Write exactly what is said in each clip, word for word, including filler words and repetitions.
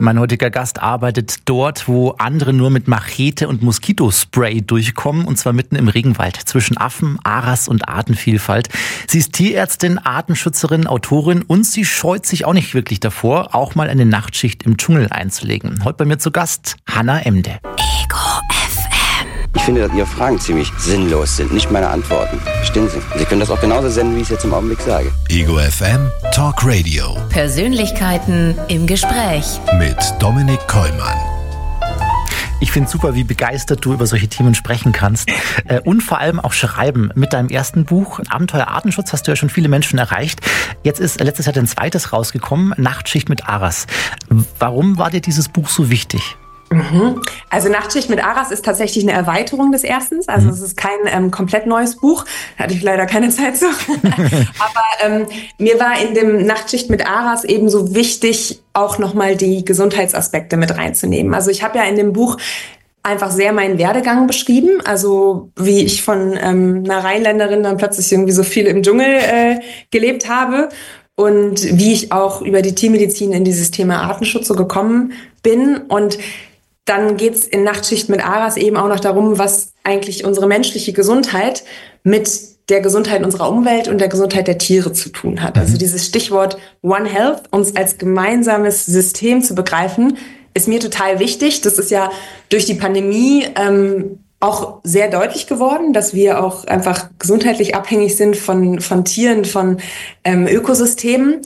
Mein heutiger Gast arbeitet dort, wo andere nur mit Machete und Moskitospray durchkommen, und zwar mitten im Regenwald zwischen Affen, Aras und Artenvielfalt. Sie ist Tierärztin, Artenschützerin, Autorin und sie scheut sich auch nicht wirklich davor, auch mal eine Nachtschicht im Dschungel einzulegen. Heute bei mir zu Gast Hanna Emde. Ego F M. Ich finde, dass Ihre Fragen ziemlich sinnlos sind, nicht meine Antworten. Verstehen Sie? Sie können das auch genauso senden, wie ich es jetzt im Augenblick sage. Ego F M Talk Radio. Persönlichkeiten im Gespräch. Mit Dominik Kollmann. Ich finde super, wie begeistert du über solche Themen sprechen kannst äh, und vor allem auch schreiben. Mit deinem ersten Buch Abenteuer Artenschutz hast du ja schon viele Menschen erreicht. Jetzt ist letztes Jahr dein zweites rausgekommen, Nachtschicht mit Aras. Warum war dir dieses Buch so wichtig? Mhm. Also Nachtschicht mit Aras ist tatsächlich eine Erweiterung des Erstens. Also mhm. es ist kein ähm, komplett neues Buch. Da hatte ich leider keine Zeit zu. Aber ähm, mir war in dem Nachtschicht mit Aras eben so wichtig, auch nochmal die Gesundheitsaspekte mit reinzunehmen. Also ich habe ja in dem Buch einfach sehr meinen Werdegang beschrieben. Also wie ich von ähm, einer Rheinländerin dann plötzlich irgendwie so viel im Dschungel äh, gelebt habe. Und wie ich auch über die Tiermedizin in dieses Thema Artenschutz so gekommen bin. Und dann geht's in Nachtschicht mit Aras eben auch noch darum, was eigentlich unsere menschliche Gesundheit mit der Gesundheit unserer Umwelt und der Gesundheit der Tiere zu tun hat. Also dieses Stichwort One Health, uns als gemeinsames System zu begreifen, ist mir total wichtig. Das ist ja durch die Pandemie ähm, auch sehr deutlich geworden, dass wir auch einfach gesundheitlich abhängig sind von, von Tieren, von ähm, Ökosystemen.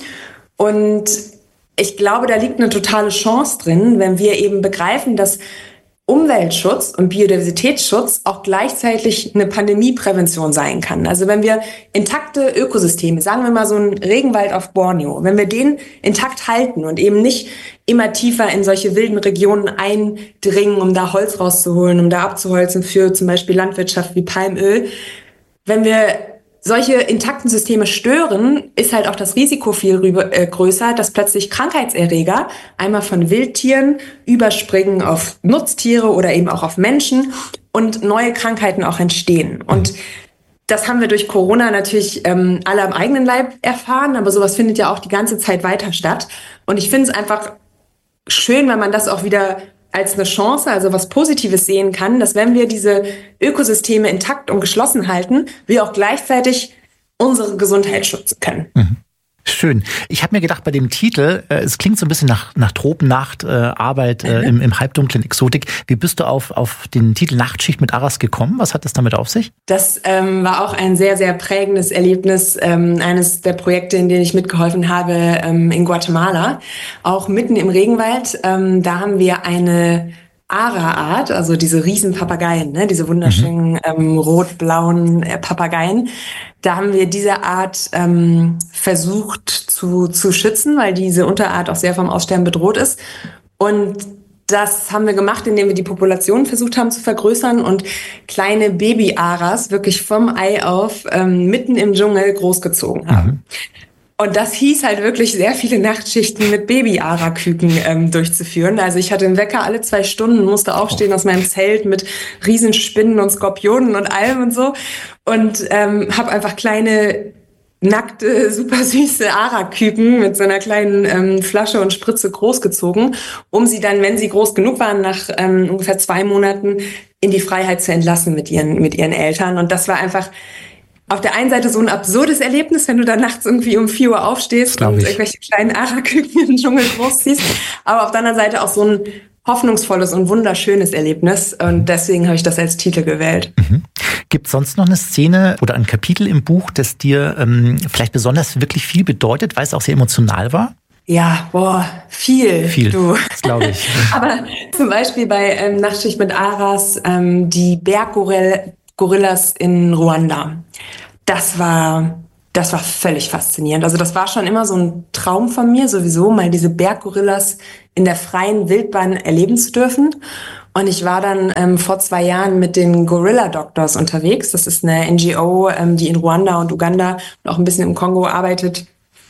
Und ich glaube, da liegt eine totale Chance drin, wenn wir eben begreifen, dass Umweltschutz und Biodiversitätsschutz auch gleichzeitig eine Pandemieprävention sein kann. Also wenn wir intakte Ökosysteme, sagen wir mal so einen Regenwald auf Borneo, wenn wir den intakt halten und eben nicht immer tiefer in solche wilden Regionen eindringen, um da Holz rauszuholen, um da abzuholzen für zum Beispiel Landwirtschaft wie Palmöl, wenn wir solche intakten Systeme stören, ist halt auch das Risiko viel rüber, äh, größer, dass plötzlich Krankheitserreger einmal von Wildtieren überspringen auf Nutztiere oder eben auch auf Menschen und neue Krankheiten auch entstehen. Und das haben wir durch Corona natürlich ähm, alle am eigenen Leib erfahren, aber sowas findet ja auch die ganze Zeit weiter statt. Und ich finde es einfach schön, wenn man das auch wieder als eine Chance, also was Positives sehen kann, dass wenn wir diese Ökosysteme intakt und geschlossen halten, wir auch gleichzeitig unsere Gesundheit schützen können. Mhm. Schön. Ich habe mir gedacht, bei dem Titel, äh, es klingt so ein bisschen nach, nach Tropennacht, äh, Arbeit äh, im, im halbdunklen Exotik. Wie bist du auf, auf den Titel Nachtschicht mit Aras gekommen? Was hat das damit auf sich? Das ähm, war auch ein sehr, sehr prägendes Erlebnis. Ähm, eines der Projekte, in denen ich mitgeholfen habe, ähm, in Guatemala. Auch mitten im Regenwald. Ähm, da haben wir eine Ara-Art, also diese riesen Papageien, ne, diese wunderschönen mhm. ähm, rot-blauen äh, Papageien. Da haben wir diese Art ähm, versucht zu, zu schützen, weil diese Unterart auch sehr vom Aussterben bedroht ist. Und das haben wir gemacht, indem wir die Population versucht haben zu vergrößern und kleine Baby-Aras wirklich vom Ei auf ähm, mitten im Dschungel großgezogen haben. Mhm. Und das hieß halt wirklich sehr viele Nachtschichten mit Baby-Ara-Küken ähm, durchzuführen. Also ich hatte einen Wecker alle zwei Stunden, musste aufstehen aus meinem Zelt mit Riesenspinnen und Skorpionen und allem und so. Und ähm, habe einfach kleine, nackte, super süße Ara-Küken mit so einer kleinen ähm, Flasche und Spritze großgezogen, um sie dann, wenn sie groß genug waren, nach ähm, ungefähr zwei Monaten in die Freiheit zu entlassen mit ihren, mit ihren Eltern. Und das war einfach auf der einen Seite so ein absurdes Erlebnis, wenn du dann nachts irgendwie um vier Uhr aufstehst und irgendwelche kleinen Ara-Küken in den Dschungel großziehst. Aber auf der anderen Seite auch so ein hoffnungsvolles und wunderschönes Erlebnis. Und deswegen habe ich das als Titel gewählt. Mhm. Gibt es sonst noch eine Szene oder ein Kapitel im Buch, das dir ähm, vielleicht besonders wirklich viel bedeutet, weil es auch sehr emotional war? Ja, boah, viel. Viel, du. Das glaube ich. Aber zum Beispiel bei ähm, Nachtschicht mit Aras, ähm, die Berggorillas in Ruanda. Das war, das war völlig faszinierend. Also das war schon immer so ein Traum von mir, sowieso mal diese Berggorillas in der freien Wildbahn erleben zu dürfen. Und ich war dann ähm, vor zwei Jahren mit den Gorilla Doctors unterwegs. Das ist eine N G O, ähm, die in Ruanda und Uganda und auch ein bisschen im Kongo arbeitet,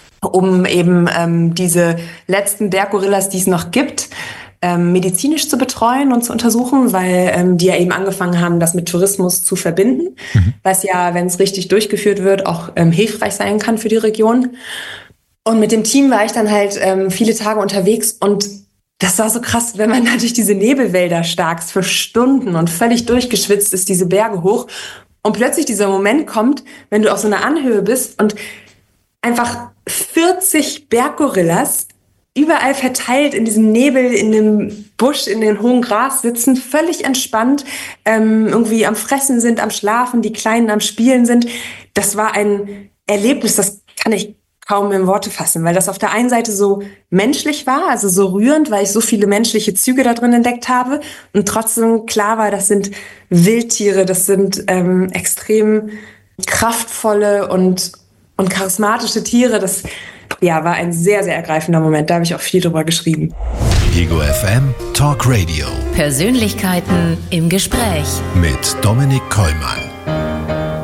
um eben ähm, diese letzten Berggorillas, die es noch gibt, ähm, medizinisch zu betreuen und zu untersuchen, weil ähm, die ja eben angefangen haben, das mit Tourismus zu verbinden, mhm. was ja, wenn es richtig durchgeführt wird, auch ähm, hilfreich sein kann für die Region. Und mit dem Team war ich dann halt ähm, viele Tage unterwegs und das war so krass, wenn man da durch diese Nebelwälder starkst für Stunden und völlig durchgeschwitzt ist, diese Berge hoch. Und plötzlich dieser Moment kommt, wenn du auf so einer Anhöhe bist und einfach vierzig Berggorillas überall verteilt in diesem Nebel, in dem Busch, in den hohen Gras sitzen, völlig entspannt, ähm, irgendwie am Fressen sind, am Schlafen, die Kleinen am Spielen sind. Das war ein Erlebnis, das kann ich kaum in Worte fassen, weil das auf der einen Seite so menschlich war, also so rührend, weil ich so viele menschliche Züge da drin entdeckt habe und trotzdem klar war, das sind Wildtiere, das sind ähm, extrem kraftvolle und, und charismatische Tiere. Das ja, war ein sehr, sehr ergreifender Moment. Da habe ich auch viel drüber geschrieben. Ego F M Talk Radio. Persönlichkeiten im Gespräch. Mit Dominik Kollmann.